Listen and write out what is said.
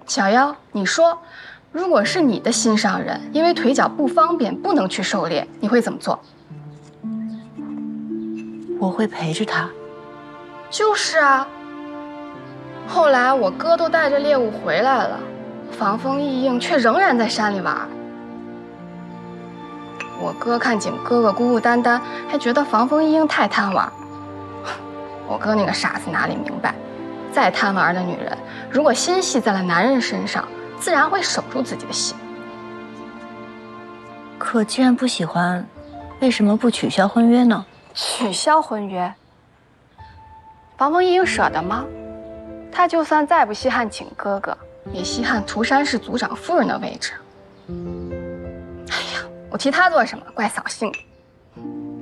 小妖，你说，如果是你的心上人，因为腿脚不方便不能去狩猎，你会怎么做？ 我会陪着他。 就是啊。后来我哥都带着猎物回来了，防风异应却仍然在山里玩。我哥看景哥哥孤孤单单，还觉得防风异应太贪玩。我哥那个傻子哪里明白，再贪玩的女人，如果心系在了男人身上，自然会守住自己的心。 可既然不喜欢，为什么不取消婚约呢？ 取消婚约？防风异应舍得吗？他就算再不稀罕景哥哥，也稀罕涂山氏族长夫人的位置。哎呀，我提他做什么？怪扫兴的。